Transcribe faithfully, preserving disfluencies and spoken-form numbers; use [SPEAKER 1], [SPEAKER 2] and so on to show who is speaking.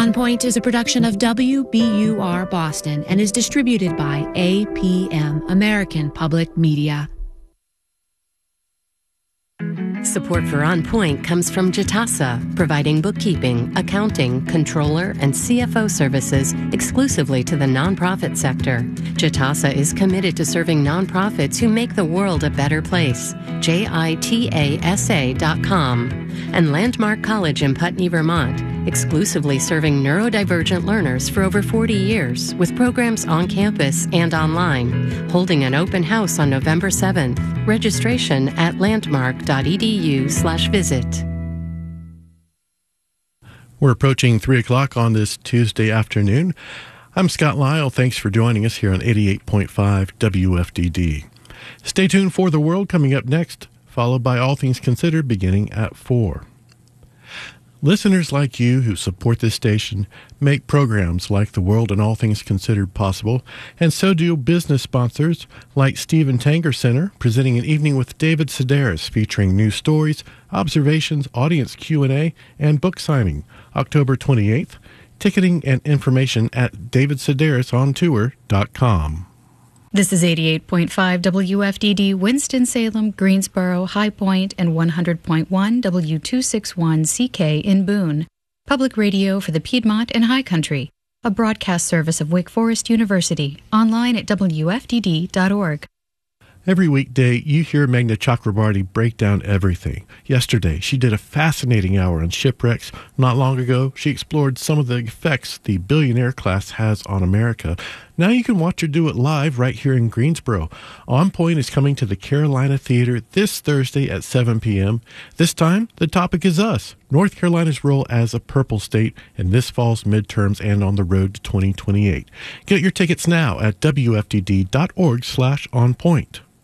[SPEAKER 1] On Point is a production of W B U R Boston and is distributed by A P M, American Public Media.
[SPEAKER 2] Support for On Point comes from Jitasa, providing bookkeeping, accounting, controller, and C F O services exclusively to the nonprofit sector. Jitasa is committed to serving nonprofits who make the world a better place. J I T A S A dot com. And Landmark College in Putney, Vermont, exclusively serving neurodivergent learners for over forty years with programs on campus and online, holding an open house on November seventh. Registration at landmark dot e d u slash visit.
[SPEAKER 3] We're approaching three o'clock on this Tuesday afternoon. I'm Scott Lyle. Thanks for joining us here on eighty-eight point five W F D D. Stay tuned for The World coming up next, followed by All Things Considered beginning at four. Listeners like you who support this station make programs like The World and All Things Considered possible, and so do business sponsors like Stephen Tanger Center, presenting an evening with David Sedaris featuring news stories, observations, audience Q and A, and book signing, October twenty-eighth. Ticketing and information at david sedaris on tour dot com.
[SPEAKER 4] This is eighty-eight point five W F D D, Winston-Salem, Greensboro, High Point, and one hundred point one W two sixty-one C K in Boone. Public radio for the Piedmont and High Country. A broadcast service of Wake Forest University. Online at W F D D dot org.
[SPEAKER 3] Every weekday, you hear Meghna Chakrabarty break down everything. Yesterday, she did a fascinating hour on shipwrecks. Not long ago, she explored some of the effects the billionaire class has on America. Now you can watch her do it live right here in Greensboro. On Point is coming to the Carolina Theater this Thursday at seven p.m. This time, the topic is us, North Carolina's role as a purple state in this fall's midterms and on the road to twenty twenty-eight. Get your tickets now at W F D D dot org slash on point.